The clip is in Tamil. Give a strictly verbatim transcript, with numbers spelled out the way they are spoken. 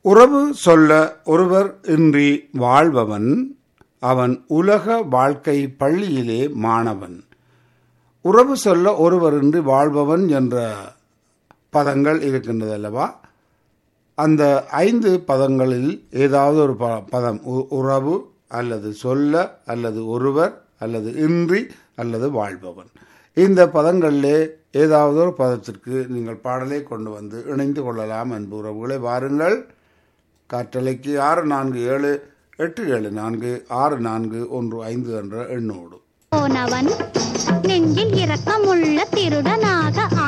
உறவு சொல்ல ஒருவர் இன்றி வாழ்பவன் அவன் உலக வாழ்க்கை பள்ளியிலே மாணவன். உறவு சொல்ல ஒருவரின்றி வாழ்பவன் என்ற பதங்கள் இருக்கின்றது அல்லவா? அந்த ஐந்து பதங்களில் ஏதாவது ஒரு ப பதம் உறவு அல்லது சொல்ல அல்லது ஒருவர் அல்லது இன்றி அல்லது வாழ்பவன், இந்த பதங்களிலே ஏதாவது ஒரு பதத்திற்கு நீங்கள் பாடலை கொண்டு வந்து இணைந்து கொள்ளலாம். அன்பு உறவுகளை வாருங்கள். காற்றலைக்கு ஆறு நான்கு ஏழு எட்டு ஏழு நான்கு ஆறு நான்கு ஒன்று ஐந்து என்ற எண்ணோடு போனவன் நெஞ்சில் இரக்கமுள்ள திருடனாக